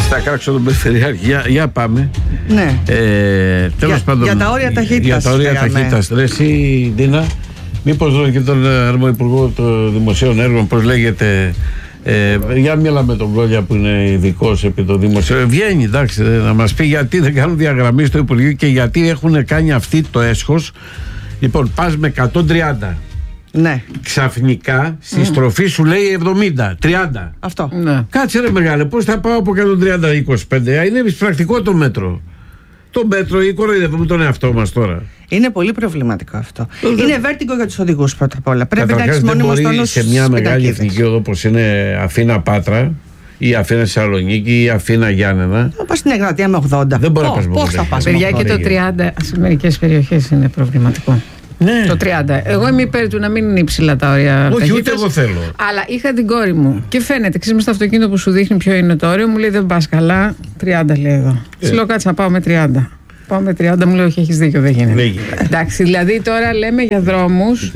Θα κράξω τον Περιφερειάρχη. Για πάμε. Ναι. Τέλος πάντων. Για τα όρια ταχύτητας. Για τα όρια ταχύτητας. Ρε εσύ, Ντίνα, μήπως δω και τον αρμόδιο Υπουργό των Δημοσίων Έργων, πώς λέγεται. Για μίλα με τον Κόλια που είναι ειδικός επί το δημοσίου. Βγαίνει, εντάξει, να μας πει γιατί δεν κάνουν διαγραμμή στο Υπουργείο και γιατί έχουν κάνει αυτή το έσχος. Λοιπόν, πας με 130. Ναι. Ξαφνικά στη στροφή σου λέει 70, 30. Αυτό. Ναι. Κάτσε ρε μεγάλε, πώς θα πάω από 130 25. Είναι πρακτικό το μέτρο. Το μέτρο ή κοροϊδεύουμε τον εαυτό μας τώρα. Είναι πολύ προβληματικό αυτό. Είναι βέρτικο για τους οδηγούς πρώτα απ' όλα. Πρέπει να έχεις δεν μόνιμο μπορεί τόνο σε μια μεγάλη εθνική οδό όπως είναι Αθήνα Πάτρα ή Αθήνα Θεσσαλονίκη ή Αθήνα Γιάννενα. Θα πας στην Εγνατία με 80. Δεν μπορεί να πας με 80. Πώς θα πας? Παιδιά, και το 30 σε μερικές περιοχές είναι προβληματικό. Ναι. Το 30. Εγώ είμαι υπέρ του να μην είναι υψηλά τα όρια. Όχι, ούτε εγώ θέλω. Αλλά είχα την κόρη μου και φαίνεται, ξέρεις, στο αυτοκίνητο που σου δείχνει ποιο είναι το όριο, μου λέει δεν πας καλά. 30 λέει εδώ. Της λέω κάτσε να πάω με 30. Πάω με 30, μου λέει όχι, έχεις δίκιο, δεν γίνεται. Εντάξει, δηλαδή τώρα λέμε για δρόμους.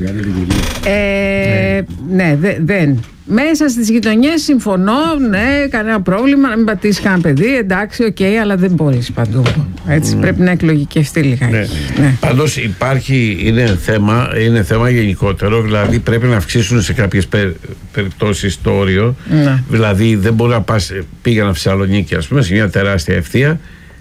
Ναι, δεν. Μέσα στις γειτονιές συμφωνώ, ναι, κανένα πρόβλημα, να μην πατήσει κανένα παιδί, εντάξει, οκ, αλλά δεν μπορείς παντού. Έτσι, πρέπει να εκλογικευτεί λιγάκι. Ναι. Πάντως υπάρχει, είναι θέμα γενικότερο, δηλαδή πρέπει να αυξήσουν σε κάποιες περιπτώσεις το όριο. Ναι. Δηλαδή δεν μπορεί να πας, πήγαινα Θεσσαλονίκη, ας πούμε, σε μια τεράστια ευθεία,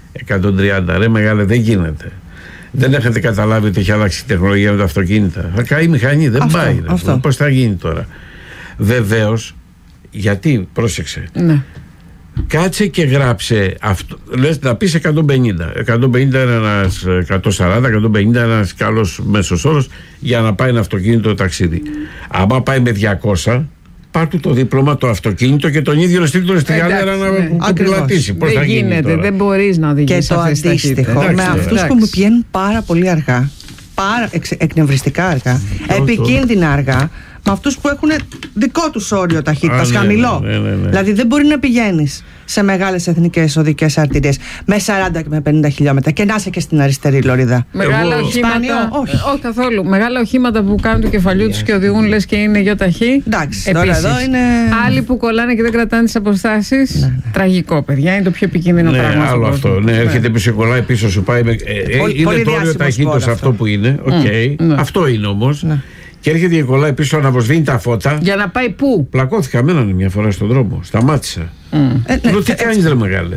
130, ρε μεγάλε, δεν γίνεται. Δεν έχετε καταλάβει ότι έχει αλλάξει η τεχνολογία με τα αυτοκίνητα. Θα καεί η μηχανή, δεν πάει. Πώς θα γίνει τώρα? Βεβαίως, γιατί, πρόσεξε. Ναι. Κάτσε και γράψε αυτό. Λες να πεις 150. 150 είναι ένας 140, 150 είναι ένας καλός μέσος όρος για να πάει ένα αυτοκίνητο ταξίδι. Άμα πάει με 200, πάρ' του το δίπλωμα το αυτοκίνητο και τον ίδιο να στείλει τον στη γαλέρα να πιλατήσει. Πώς θα γίνει γίνεται, τώρα? δεν μπορείς να οδηγήσεις. Και το αντίστοιχο με αυτούς που μου πηγαίνουν πάρα πολύ αργά, εκνευριστικά αργά, επικίνδυνα αργά, με αυτούς που έχουν δικό τους όριο ταχύτητας, χαμηλό. Ναι. Δηλαδή δεν μπορεί να πηγαίνεις σε μεγάλες εθνικές οδικές αρτηρίες με 40 και με 50 χιλιόμετρα και να είσαι και στην αριστερή λωρίδα. Μεγάλα οχήματα. Όχι καθόλου. Μεγάλα οχήματα που κάνουν το κεφαλιού τους και οδηγούν λες και είναι γιοταχή. Εντάξει, τώρα εδώ είναι. Άλλοι που κολλάνε και δεν κρατάνε τις αποστάσεις. Ναι. Τραγικό, παιδιά. Είναι το πιο επικίνδυνο πράγμα. Άλλο αυτό. Ναι, έρχεται πίσω, κολλάει πίσω, σου πάει. Είναι το όριο ταχύτητας αυτό που είναι. Αυτό είναι όμως. Και έρχεται και κολλάει πίσω να αποσβήνει τα φώτα. Για να πάει πού? Πλακώθηκα με έναν μια φορά στον δρόμο. Σταμάτησα. Λέω τι κάνεις ρε μεγάλε?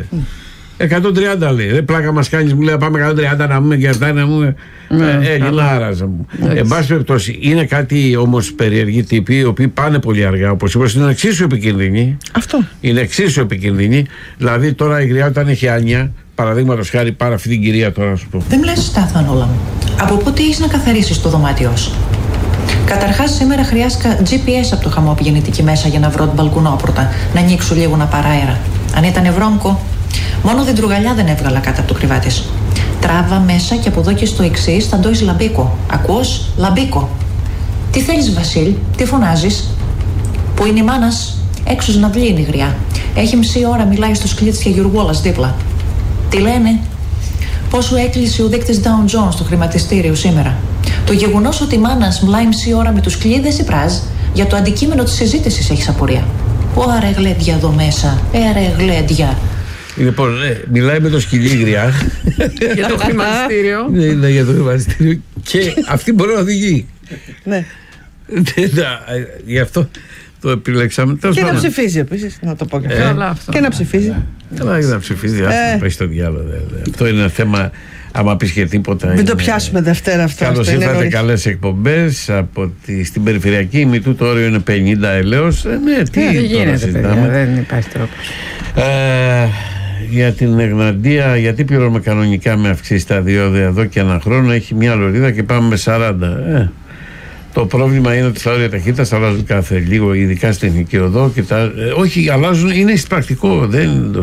130 λέει. Ρε πλάκα μας κάνεις, μου λέει πάμε 130 να πούμε και αυτά να πούμε. Ελληνάραζα μου. Εν πάση περιπτώσει, είναι κάτι όμως περίεργοι τύποι οι οποίοι πάνε πολύ αργά. Όπως είπα, είναι εξίσου επικίνδυνοι. Αυτό. Είναι εξίσου επικίνδυνοι. Δηλαδή τώρα η γριά όταν έχει άνοια, παραδείγματος χάρη, πάρε αυτή την κυρία τώρα να σου πω. Δεν μου λες Στάθμαν όλα μου. Από πότε είσαι να καθαρίσεις το δωμάτιό σου? Καταρχάς, σήμερα χρειάστηκα GPS από το χαμόπηγεννητική μέσα για να βρω την μπαλκουνόπορτα, να ανοίξω λίγο να παράερα. Αν ήταν βρώμικο, μόνο δεντρουγαλιά δεν έβγαλα κάτω από το κρεβάτι σου. Τράβα μέσα και από εδώ και στο εξής θα ντόεις λαμπίκο. Ακούς? Λαμπίκο. Τι θέλεις, Βασίλ, τι φωνάζεις? Πού είναι η μάνας? Έξω να βλύνει η γριά. Έχει μισή ώρα, μιλάει στο σκλίτς και Γιουργόλας δίπλα. Τι λένε? Πόσο έκλεισε ο δείκτης Dow Jones στο χρηματιστήριο σήμερα? Το γεγονός ότι η μάνα μιλάει μισή ώρα με τους κλείδες ή πράζ, για το αντικείμενο της συζήτησης έχεις απορία. Ωραία γλέντια εδώ μέσα. Ωραία γλέντια. Λοιπόν, μιλάει με το σκυλί γριά. Για το χρηματιστήριο. Ναι, για το χρηματιστήριο. Και αυτή μπορεί να οδηγεί. Ναι. Γι' αυτό το επιλέξαμε. Και να ψηφίζει επίσης, να το πω και αυτό. Και να ψηφίζει. Καλά, να ψηφίζει. Πάει στο διάλογο. Αυτό είναι ένα θέμα. Άμα πεις και τίποτα. Μην το πιάσουμε Δευτέρα αυτό. Καλώς ήρθατε, καλές εκπομπές στην περιφερειακή. Ημιτού το όριο είναι 50 ελέος. Ναι, τι γίνεται, παιδιά, δεν υπάρχει τρόπος. Για την Εγναντία, γιατί πληρώνουμε κανονικά με αυξήσεις τα διόδια εδώ και ένα χρόνο? Έχει μια λωρίδα και πάμε με 40. Το πρόβλημα είναι ότι τα όρια ταχύτητας αλλάζουν κάθε λίγο, ειδικά στην εθνική οδό. Όχι, αλλάζουν, είναι πρακτικό. Δεν είναι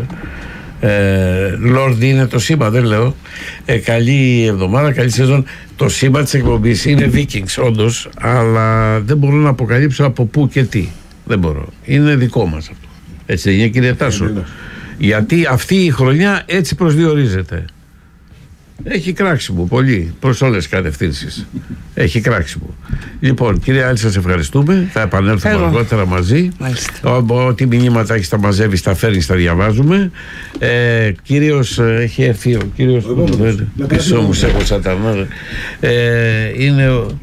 Λόρδι είναι το σήμα, δεν λέω. Καλή εβδομάδα, καλή σεζόν. Το σήμα της εκπομπής είναι Vikings όντως, αλλά δεν μπορώ να αποκαλύψω από πού και τι. Δεν μπορώ. Είναι δικό μας αυτό. Έτσι δεν είναι, κύριε Τάσο? Γιατί αυτή η χρονιά έτσι προσδιορίζεται. Έχει κράξιμο πολύ προς όλες τις κατευθύνσεις. Έχει κράξιμο. Λοιπόν, κύριε Άλη, σας ευχαριστούμε. Θα επανέλθουμε αργότερα μαζί. Ό,τι μηνύματα έχει τα μαζεύει, τα φέρνει, τα διαβάζουμε. Κύριος, έχει έρθει ο κύριος πίσω μου, σε έχω σατανά. Είναι ο...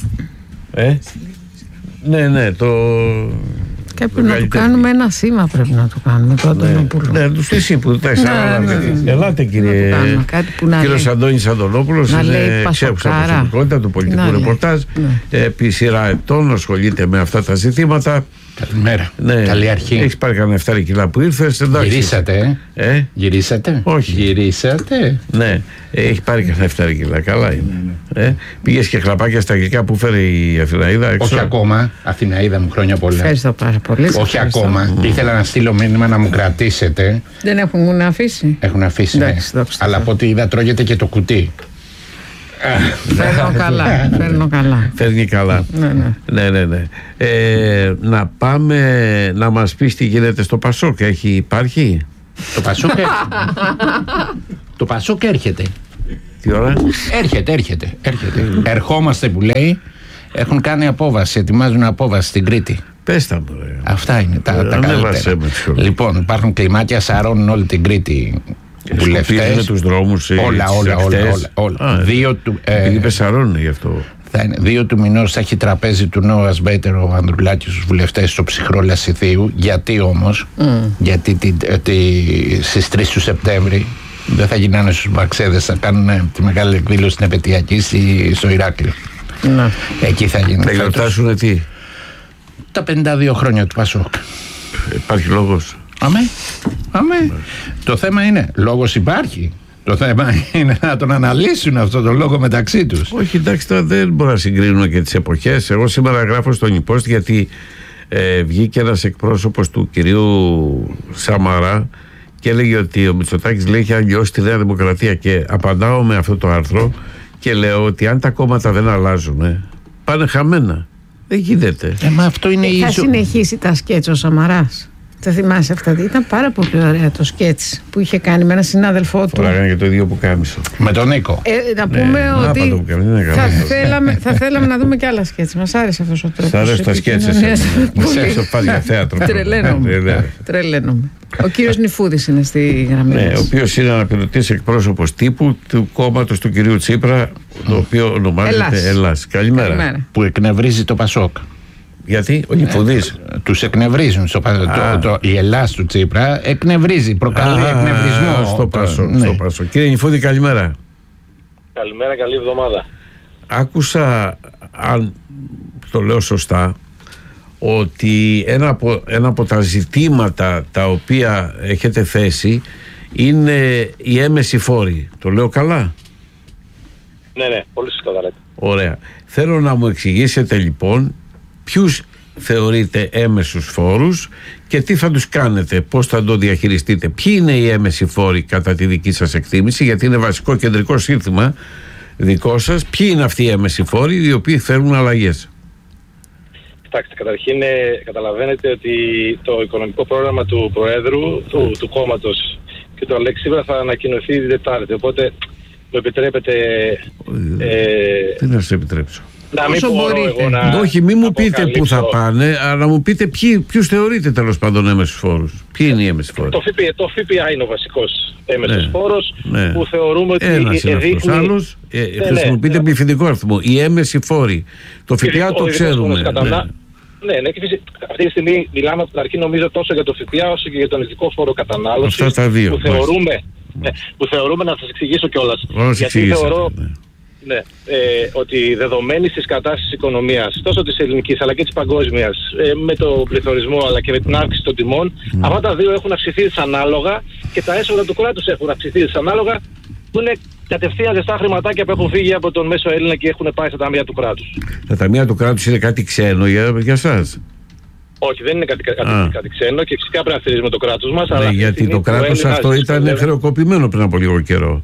Ναι, το... Κάπου να του κάνουμε ένα σήμα, πρέπει να του κάνουμε πρώτον. Ναι, του στήσει που ελάτε, κύριε. Κύριος Αντώνης Αντωνόπουλος, είναι ξέχουσα προσωπικότητα του πολιτικού ρεπορτάζ. Επί σειρά ετών ασχολείται με αυτά τα ζητήματα. Καλημέρα. Καλή αρχή. Έχεις πάρει κανένα 7 κιλά που ήρθες. Γυρίσατε, Γυρίσατε. Όχι. Γυρίσατε. Ναι, έχει πάρει κανένα 7 κιλά. Καλά είναι. Πήγες και χλαπάκια στα αγγλικά που φέρε η Αθηναίδα έξω. Όχι ακόμα. Αθηναίδα μου, χρόνια πολλά. Ευχαριστώ πάρα πολύ. Όχι ακόμα. Ήθελα να στείλω μήνυμα να μου κρατήσετε. Δεν έχουν αφήσει. Έχουν αφήσει. Αλλά από ό,τι είδα τρώγεται και το κουτί. Φέρνω καλά. Φέρνει καλά. Ναι. Να πάμε να μας πεις τι γίνεται στο Πασόκ. Υπάρχει? Το Πασόκ έρχεται. Τι ώρα? Έρχεται. Ερχόμαστε που λέει. Έχουν κάνει απόβαση, ετοιμάζουν απόβαση στην Κρήτη. Πες τα μου. Αυτά είναι τα καλύτερα. Λοιπόν, υπάρχουν κλιμάκια, σαρώνουν όλη την Κρήτη. Σκοπίζουν τους δρόμους, όλα. Επειδή πεσαρώνουν γι' αυτό. 2 του μηνός θα έχει τραπέζι του Νόου Ασμπέιτερ ο Ανδρουλάκης στους βουλευτές στο Ψυχρό Λασιθίου. Γιατί όμως? Γιατί στις 3 του Σεπτέμβρη δεν θα γυρνάνε στους Μαξέδες, θα κάνουν τη μεγάλη εκδήλωση στην επαιτειακή στο Ηράκλειο. Εκεί θα γίνει. Θα γιορτάσουν τι? Τα 52 χρόνια του Πασόκ. Υπάρχει λόγος? Αμέ. Το θέμα είναι, λόγος υπάρχει. Το θέμα είναι να τον αναλύσουν αυτό το λόγο μεταξύ τους. Όχι, εντάξει, τώρα δεν μπορώ να συγκρίνω και τις εποχές. Εγώ σήμερα γράφω στον Υπόστη γιατί βγήκε ένας εκπρόσωπος του κυρίου Σαμαρά και έλεγε ότι ο Μητσοτάκης λέει έχει αλλοιώσει τη Νέα Δημοκρατία. Και απαντάω με αυτό το άρθρο και λέω ότι αν τα κόμματα δεν αλλάζουν, πάνε χαμένα. Δεν γίνεται. Μα αυτό είναι θα συνεχίσει τα σκέτς ο Σαμαράς. Θα θυμάσαι αυτά? Ήταν πάρα πολύ ωραία το σκέτς που είχε κάνει με έναν συνάδελφό του. Φοράγανε και το ίδιο που κάμισο. Με τον Νίκο. Να πούμε ότι θα θέλαμε να δούμε και άλλα σκέτς. Μας άρεσε αυτός ο τρόπος. Σας άρεσε τα σκέτς. Μας άρεσε πάλι για θέατρο. Τρελαίνομαι. Ο κύριος Νιφούδης είναι στη γραμμή μας. Ο οποίος είναι αναπληρωτής εκπρόσωπος τύπου του κόμματος του κυρίου Τσίπρα, το οποίο ονομάζεται Ελλάς. Καλημέρα. Που εκνευρίζει το Πασόκ. Γιατί, ο Νιφούδης. Τους εκνευρίζουν. Η Ελλάς του Τσίπρα εκνευρίζει, προκαλεί εκνευρισμό. Στο Πασόκ. Κύριε Νιφούδη, καλημέρα. Καλημέρα, καλή εβδομάδα. Άκουσα, αν το λέω σωστά, ότι ένα από τα ζητήματα τα οποία έχετε θέσει είναι η έμεση φόρη. Το λέω καλά? Ναι, πολύ σωστά τα λέτε. Ωραία. Θέλω να μου εξηγήσετε λοιπόν ποιους θεωρείτε έμεσους φόρους και τι θα τους κάνετε, πώς θα το διαχειριστείτε. Ποιοι είναι οι έμεσοι φόροι κατά τη δική σας εκτίμηση, γιατί είναι βασικό κεντρικό σύνθημα δικό σας. Ποιοι είναι αυτοί οι έμεσοι φόροι οι οποίοι φέρουν αλλαγές? Κοιτάξτε, καταρχήν καταλαβαίνετε ότι το οικονομικό πρόγραμμα του Προέδρου του κόμματος και του Αλέξη Τσίπρα θα ανακοινωθεί την Τετάρτη. Οπότε μου επιτρέπετε... Τι να σας επιτρέψω? Να μην μπορώ όχι, μην μου πείτε πού θα πάνε, αλλά να μου πείτε ποιους θεωρείτε τέλος πάντων έμεσους φόρους. Ποιοι είναι οι έμεσοι φόροι? Το ΦΠΑ είναι ο βασικός έμεσος φόρος που θεωρούμε ότι δείχνει... Άλλος, χρησιμοποιείτε πληθυντικό αριθμό. Οι έμεσοι φόροι. Το ΦΠΑ το ξέρουμε. Ναι, και αυτή τη στιγμή μιλάμε από την αρχή νομίζω τόσο για το ΦΠΑ όσο και για τον ειδικό φόρο κατανάλωσης. Αυτά τα δύο. Που θεωρούμε, να σας εξηγήσω κιόλας. Γιατί θεωρώ... Ναι, ότι δεδομένη της κατάστασης της οικονομίας, τόσο της ελληνικής αλλά και της παγκόσμιας, με το πληθωρισμό αλλά και με την αύξηση των τιμών, αυτά τα δύο έχουν αυξηθεί δυσανάλογα και τα έσοδα του κράτους έχουν αυξηθεί δυσανάλογα, που είναι κατευθείαν ζεστά χρηματάκια που έχουν φύγει από τον μέσο Έλληνα και έχουν πάει στα ταμεία του κράτους. Τα ταμεία του κράτους είναι κάτι ξένο για σας? Όχι, δεν είναι κάτι ξένο και φυσικά πρέπει να στηρίζουμε το κράτος μας. Αλλά γιατί το κράτος αυτό ήταν χρεοκοπημένο πριν από λίγο καιρό.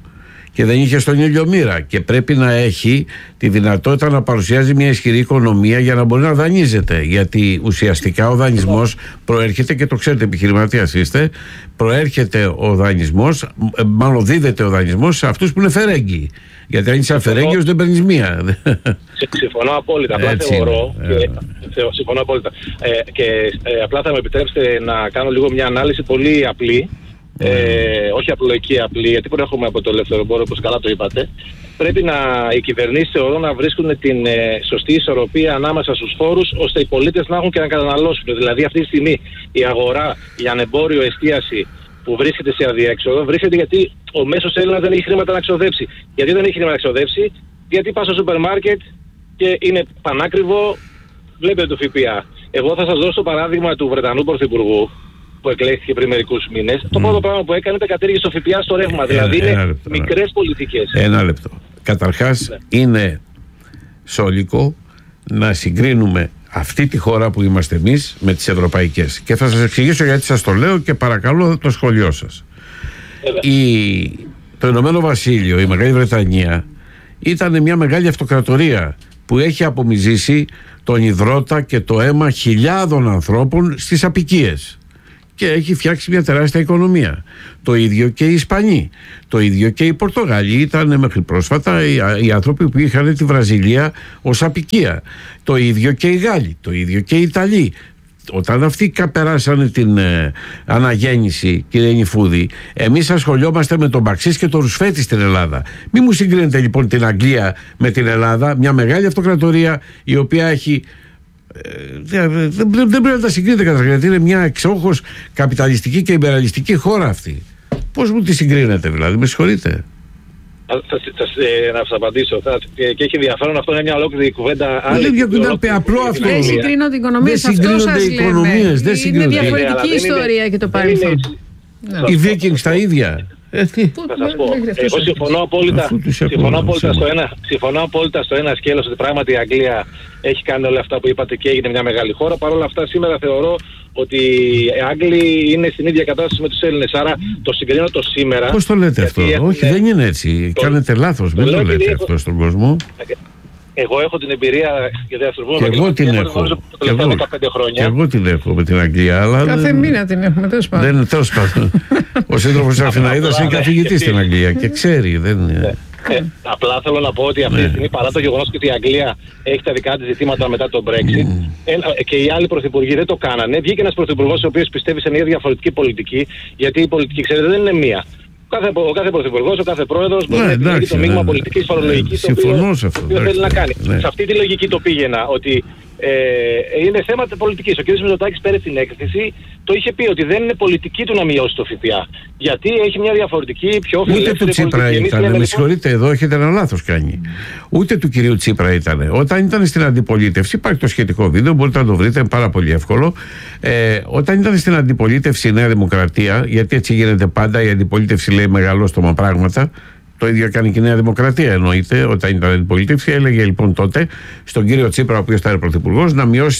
και δεν είχε στον ήλιο μοίρα, και πρέπει να έχει τη δυνατότητα να παρουσιάζει μια ισχυρή οικονομία για να μπορεί να δανείζεται, γιατί ουσιαστικά ο δανεισμός προέρχεται, και το ξέρετε, επιχειρηματίας είστε, προέρχεται ο δανεισμός, μάλλον δίδεται ο δανεισμός σε αυτούς που είναι φερέγγοι, γιατί αν είσαι αφαιρέγγιος δεν παίρνεις μία. Συμφωνώ απόλυτα. Απλά θεωρώ συμφωνώ απόλυτα. Και απλά θα μου επιτρέψετε να κάνω λίγο μια ανάλυση πολύ απλή. Όχι απλοϊκή, απλή, γιατί προέρχομαι από το ελεύθερο εμπόριο, όπως καλά το είπατε. Πρέπει οι κυβερνήσεις, θεωρώ, να βρίσκουν την σωστή ισορροπία ανάμεσα στους φόρους, ώστε οι πολίτες να έχουν και να καταναλώσουν. Δηλαδή, αυτή τη στιγμή η αγορά για ανεμπόριο, εστίαση που βρίσκεται σε αδιέξοδο, βρίσκεται γιατί ο μέσος Έλληνας δεν έχει χρήματα να ξοδέψει. Γιατί δεν έχει χρήματα να ξοδέψει? Γιατί πας στο σούπερ μάρκετ και είναι πανάκριβο, βλέπετε το ΦΠΑ. Εγώ θα σας δώσω το παράδειγμα του Βρετανού Πρωθυπουργού, που εκλέχθηκε πριν μερικούς μήνες. Το πρώτο πράγμα που έκανε ήταν κατήργησε το ΦΠΑ στο ρεύμα. Δηλαδή είναι μικρές πολιτικές. Ένα λεπτό. Καταρχάς, είναι σόλικο να συγκρίνουμε αυτή τη χώρα που είμαστε εμείς με τις ευρωπαϊκές. Και θα σας εξηγήσω γιατί σας το λέω, και παρακαλώ το σχολείο σας. Το Ηνωμένο Βασίλειο, η Μεγάλη Βρετανία, ήταν μια μεγάλη αυτοκρατορία που έχει απομυζήσει τον υδρότα και το αίμα χιλιάδων ανθρώπων στις αποικίες. Και έχει φτιάξει μια τεράστια οικονομία. Το ίδιο και οι Ισπανοί. Το ίδιο και οι Πορτογάλοι. Ήταν μέχρι πρόσφατα οι άνθρωποι που είχαν τη Βραζιλία ως αποικία. Το ίδιο και οι Γάλλοι. Το ίδιο και οι Ιταλοί. Όταν αυτοί περάσανε την αναγέννηση, κύριε Νιφούδη, εμείς ασχολιόμαστε με τον Μπαξίς και τον Ρουσφέτη στην Ελλάδα. Μη μου συγκρίνετε λοιπόν την Αγγλία με την Ελλάδα, μια μεγάλη αυτοκρατορία η οποία έχει. Δεν πρέπει να τα συγκρίνετε καταρχήν, γιατί είναι μια εξόχως καπιταλιστική και ιμπεραλιστική χώρα αυτή. Πώς μου τη συγκρίνετε, δηλαδή, με συγχωρείτε? Να σας απαντήσω. Και έχει ενδιαφέρον, αυτό είναι μια ολόκληρη κουβέντα. Απλό αυτό. Δεν συγκρίνονται οι οικονομίες, αυτό σας λέμε. Είναι διαφορετική ιστορία και το παρελθόν. Οι Βίκινγκς τα ίδια. Θα σας πω, εγώ συμφωνώ απόλυτα στο ένα σκέλος, ότι πράγματι η Αγγλία έχει κάνει όλα αυτά που είπατε και έγινε μια μεγάλη χώρα. Παρ' όλα αυτά σήμερα θεωρώ ότι οι Άγγλοι είναι στην ίδια κατάσταση με τους Έλληνες. Άρα το συγκρίνω το σήμερα. Πώς το λέτε αυτό? Όχι, δεν είναι έτσι. Κάνετε λάθος. Μην το λέτε αυτό στον κόσμο. Εγώ έχω την εμπειρία και εγώ την έχω. Και εγώ την έχω με την Αγγλία. Αλλά κάθε μήνα την έχουμε, τέλος πάντων. Τέλος πάντων. Ο σύντροφος Αφιναίδας είναι καθηγητής στην Αγγλία και ξέρει. Απλά θέλω να πω ότι αυτή τη στιγμή, παρά το γεγονός ότι η Αγγλία έχει τα δικά της ζητήματα μετά το Brexit, και οι άλλοι πρωθυπουργοί δεν το κάνανε, βγήκε ένας πρωθυπουργός ο οποίος πιστεύει σε μια διαφορετική πολιτική, γιατί η πολιτική, ξέρετε, δεν είναι μία. Ο κάθε πρωθυπουργός, ο κάθε πρόεδρος μπορεί να επιλέγει το μείγμα πολιτικής φορολογικής το οποίο θέλει να κάνει. Σε αυτή τη λογική το πήγαινα, ότι είναι θέμα πολιτικής. Ο κ. Μητσοτάκης πέρασε την έκθεση, το είχε πει ότι δεν είναι πολιτική του να μειώσει το ΦΠΑ. Γιατί έχει μια διαφορετική, πιο φιλελεύθερη πολιτική. Ούτε του Τσίπρα ήταν, με συγχωρείτε, εδώ έχετε ένα λάθος κάνει. Ούτε του κυρίου Τσίπρα ήταν. Όταν ήταν στην αντιπολίτευση, υπάρχει το σχετικό βίντεο, μπορείτε να το βρείτε, είναι πάρα πολύ εύκολο. Όταν ήταν στην αντιπολίτευση η Νέα Δημοκρατία, γιατί έτσι γίνεται πάντα, η αντιπολίτευση λέει μεγαλόστομα πράγματα. Το ίδιο έκανε και η Νέα Δημοκρατία, εννοείται, όταν ήταν αντιπολίτευση. Έλεγε λοιπόν τότε στον κύριο Τσίπρα, ο οποίος ήταν πρωθυπουργός,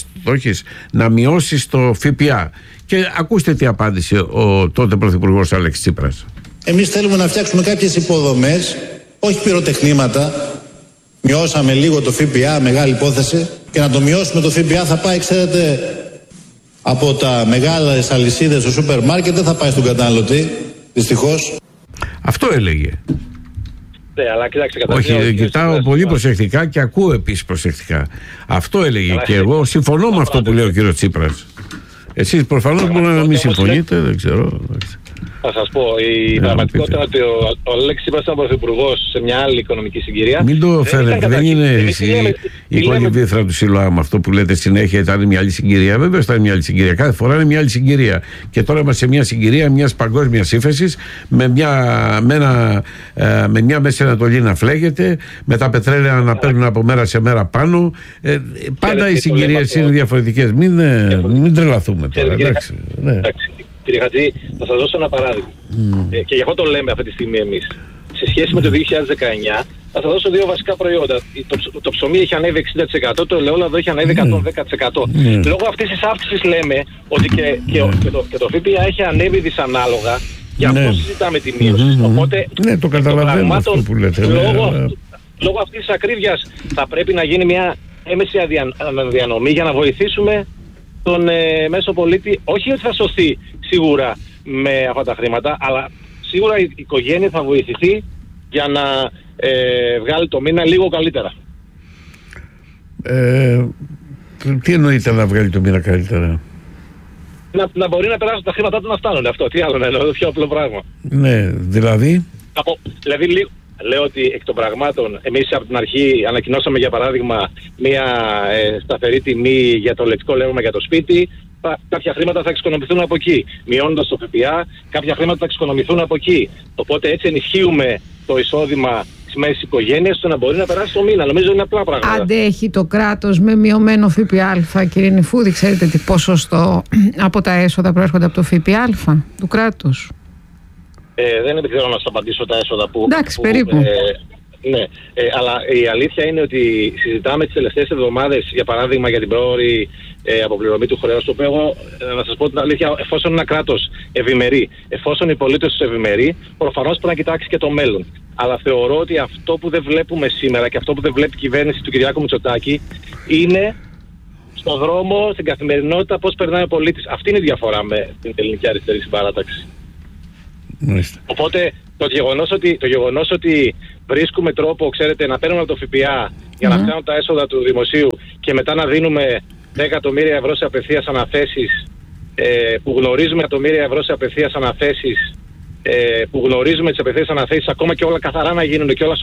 να μειώσει το ΦΠΑ. Και ακούστε τι απάντησε ο τότε πρωθυπουργός Αλέξης Τσίπρας. Εμείς θέλουμε να φτιάξουμε κάποιες υποδομές, όχι πυροτεχνήματα. Μειώσαμε λίγο το ΦΠΑ, μεγάλη υπόθεση. Και να το μειώσουμε το ΦΠΑ θα πάει, ξέρετε, από τα μεγάλες αλυσίδες στο σούπερ μάρκετ, δεν θα πάει στον καταναλωτή, δυστυχώς. Αυτό έλεγε. Ναι, αλλά κοιτάξτε, όχι, κοιτάω πολύ προσεκτικά και ακούω επίσης προσεκτικά. Αυτό έλεγε και εγώ συμφωνώ με αυτό που λέει ο κύριος Τσίπρας. Εσείς προφανώς μπορεί να μην συμφωνείτε, δεν ξέρω. Θα σας πω, η πραγματικότητα είναι ότι ο Αλέξης Τσίπρας ήταν πρωθυπουργός σε μια άλλη οικονομική συγκυρία. Μην το φέρετε, δεν είναι η εικόνη βήθρα του Σιλοάμ αυτό που λέτε συνέχεια, ήταν μια άλλη συγκυρία. Βέβαια ήταν μια άλλη συγκυρία. Κάθε φορά είναι μια άλλη συγκυρία. Και τώρα είμαστε σε μια συγκυρία μιας παγκόσμιας ύφεσης, με μια Μέση Ανατολή να φλέγεται, με τα πετρέλαια να παίρνουν από μέρα σε μέρα πάνω. Πάντα οι συγκυρίες είναι διαφορετικές. Μην τρελαθούμε τώρα. Κύριε Χατζή, θα σας δώσω ένα παράδειγμα. Και γι' αυτό το λέμε αυτή τη στιγμή εμείς. Σε σχέση με το 2019, θα σας δώσω δύο βασικά προϊόντα. Το ψωμί έχει ανέβει 60%, το ελαιόλαδο έχει ανέβει 110%. Λόγω αυτής της αύξησης λέμε ότι και το ΦΠΑ έχει ανέβει δυσανάλογα Γι' αυτό συζητάμε τη μείωση. Οπότε, ναι, το καταλαβαίνω αυτό που λέτε. Λόγω αυτής της ακρίβειας θα πρέπει να γίνει μια έμεση διανομή για να βοηθήσουμε τον μέσο πολίτη. Όχι ότι θα σωθεί σίγουρα με αυτά τα χρήματα, αλλά σίγουρα η οικογένεια θα βοηθηθεί για να βγάλει το μήνα λίγο καλύτερα. Τι εννοείται να βγάλει το μήνα καλύτερα? Να μπορεί να περάσουν τα χρήματά του να φτάνουν. Αυτό, τι άλλο να εννοώ, πιο απλό πράγμα. Ναι, δηλαδή... Δηλαδή, λέω ότι εκ των πραγμάτων, εμείς από την αρχή ανακοινώσαμε για παράδειγμα μια σταθερή τιμή για το λεκτικό ρεύμα για το σπίτι. Κάποια χρήματα θα εξοικονομηθούν από εκεί. Μειώνοντας το ΦΠΑ, κάποια χρήματα θα εξοικονομηθούν από εκεί. Οπότε έτσι ενισχύουμε το εισόδημα της μέσης οικογένειας ώστε να μπορεί να περάσει το μήνα. Νομίζω είναι απλά πράγματα. Αντέχει το κράτος με μειωμένο ΦΠΑ, κύριε Νηφούδη? Ξέρετε τι ποσοστό από τα έσοδα προέρχονται από το ΦΠΑ του κράτους? Δεν ξέρω να σας απαντήσω τα έσοδα που... Εντάξει, περίπου. Ναι, αλλά η αλήθεια είναι ότι συζητάμε τις τελευταίες εβδομάδες, για παράδειγμα, για την πρόωρη αποπληρωμή του χρέους, το οποίο εγώ, να σας πω την αλήθεια, εφόσον ένα κράτος ευημερεί, εφόσον οι πολίτες τους ευημερεί, προφανώς πρέπει να κοιτάξει και το μέλλον. Αλλά θεωρώ ότι αυτό που δεν βλέπουμε σήμερα και αυτό που δεν βλέπει η κυβέρνηση του Κυριάκου Μητσοτάκη είναι στον δρόμο, στην καθημερινότητα, πώς περνάει ο πολίτης. Αυτή είναι η διαφορά με την ελληνική αριστερή συμπαράταξη. Οπότε το γεγονός ότι βρίσκουμε τρόπο, ξέρετε, να παίρνουμε από το ΦΠΑ για να φτάνουν τα έσοδα του δημοσίου και μετά να δίνουμε 10 εκατομμύρια ευρώ σε απευθείας αναθέσεις, που γνωρίζουμε εκατομμύρια ευρώ σε απευθείας αναθέσεις, που γνωρίζουμε τις απευθείας αναθέσεις ακόμα και όλα καθαρά να γίνουν και όλα